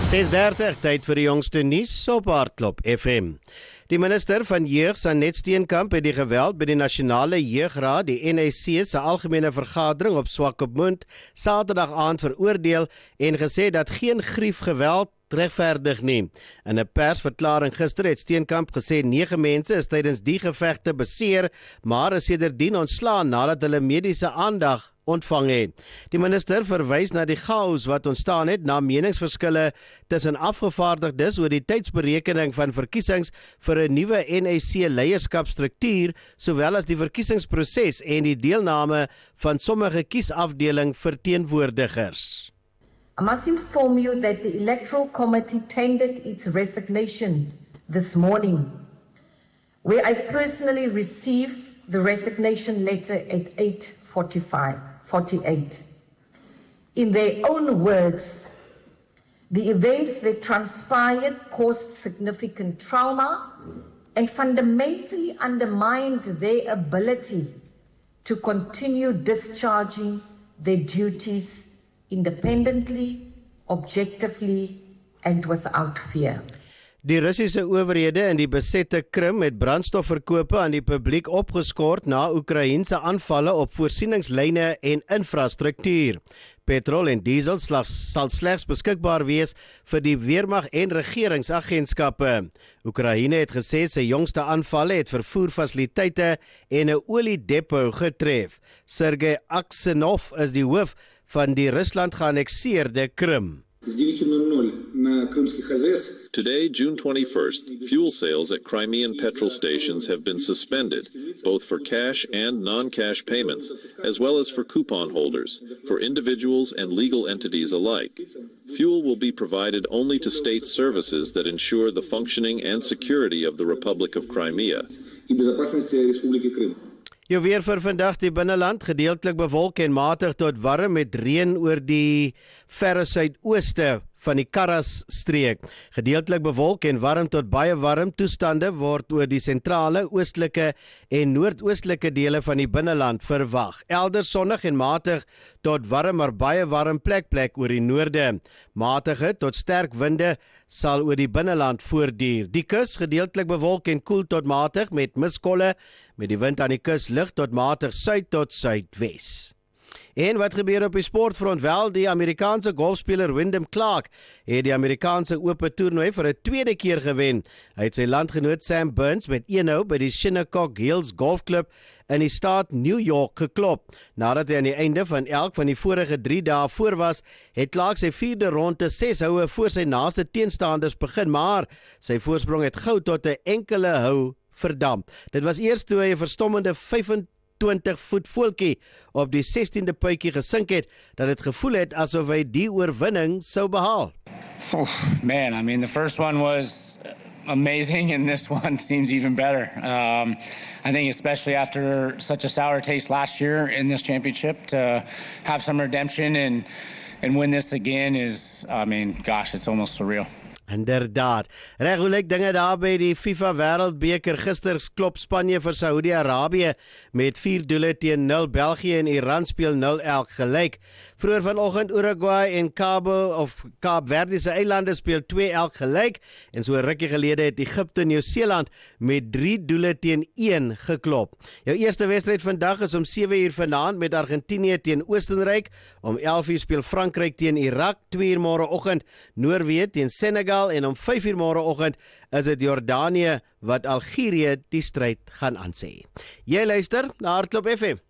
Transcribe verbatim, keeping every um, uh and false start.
ses dertig, tyd vir die jongste nuus op Hardklop F M. Die minister van Jeug, Sanet Steenkamp, het die geweld by die Nasionale Jeugraad, die N E C se algemene vergadering op Swakopmund, Saterdag aand veroordeel en gesê dat geen griefgeweld regverdig nie. In 'n persverklaring gister het Steenkamp gesê nege mense is tydens die gevegte beseer, maar is sedertdien ontslaan nadat hulle mediese aandag ontvang het. Die minister verwys na die chaos wat ontstaan het na meningsverskille tussen afgevaardigdes oor die tydsberekening van verkiesings vir 'n nuwe N E C leierskapstruktuur, sowel as die verkiesingsproses en die deelname van sommige kiesafdeling verteenwoordigers. I must inform you that the Electoral Committee tendered its resignation this morning, where I personally received the resignation letter at eight forty-five, forty-eight. In their own words, the events that transpired caused significant trauma and fundamentally undermined their ability to continue discharging their duties independently, objectively and without fear. Die Russiese owerhede in die besette Krim het brandstofverkope aan die publiek opgeskort na Oekraïense aanvalle op voorsieningslyne en infrastruktuur. Petrol en diesel slegs, sal slegs beskikbaar wees vir die weermag en regeringsagentskappe. Oekraïne het gesê sy jongste aanvalle het vervoerfasiliteite en 'n oliedepot getref. Sergei Aksenov is die hoof van die Rusland geannekseerde Krim. Today, June twenty-first, fuel sales at Crimean petrol stations have been suspended, both for cash and non-cash payments, as well as for coupon holders, for individuals and legal entities alike. Fuel will be provided only to state services that ensure the functioning and security of the Republic of Crimea. Jou weer vir vandag, die binneland gedeeltelik bewolk en matig tot warm met reën oor die verre suidooste van die Karras streek. Gedeeltelik bewolk en warm tot baie warm toestande word oor die sentrale, oostelike en noordoostelike dele van die binneland verwag. Elders sonnig en matig tot warm, maar baie warm plek plek oor die noorde. Matige tot sterk winde sal oor die binneland voortduur. Die kus gedeeltelik bewolk en koel tot matig met miskolle, met die wind aan die kus lig tot matig suid tot suidwes. En wat gebeur op die sportfront? Wel, die Amerikaanse golfspeler Wyndham Clark het die Amerikaanse Ope toernooi vir 'n tweede keer gewen. Hy het sy landgenoot Sam Burns met een-hou by die Shinnecock Hills Golfklub in die staat New York geklop. Nadat hy aan die einde van elk van die vorige drie dae voor was, het Clark sy vierde ronde ses houe voor sy naaste teenstanders begin, maar sy voorsprong het gou tot 'n enkele hou verdamp. Dit was eers toe hy 'n verstommende vyfentwintig voet voeltjie op die sestiende puitjie gesink het, dat het gevoel het asof hy die oorwinning sou behaal. Oh, man, I mean, the first one was amazing and this one seems even better. Um, I think especially after such a sour taste last year in this championship, to have some redemption and, and win this again is, I mean, gosh, it's almost surreal. Inderdaad. Reg hoe lyk dinge daar by die FIFA Wêreldbeker? Gister klop Spanje vir Saudi-Arabië met vier doele teen nul. België en Iran speel nul elk gelyk. Vroeër vanoggend Uruguay en Cabo of Kaapverde se eilande speel twee elk gelyk en so rukkie gelede het Egipte en Nieu-Seeland met drie doele teen een geklop. Jou eerste wedstryd vandag is om sewe uur vanaand met Argentinië teen Oostenryk. Om elf uur speel Frankryk teen Irak, twee uur môreoggend Noorwe teen Senegal en om vyf uur môreoggend is dit Jordanië wat Algerië die stryd gaan aansê. Jy luister na Hardklop F M.